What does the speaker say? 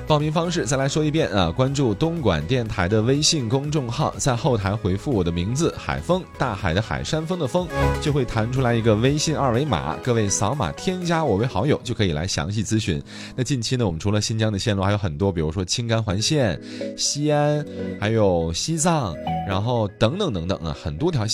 报名方式再来说一遍啊，关注东莞电台的微信公众号，在后台回复我的名字海峰，大海的海，山峰的峰，就会弹出来一个微信二维码，各位扫码添加我为好友就可以来详细咨询。那近期呢，我们除了新疆的线路还有很多，比如说青甘环线、西安，还有西藏，然后等等等等啊，很多条线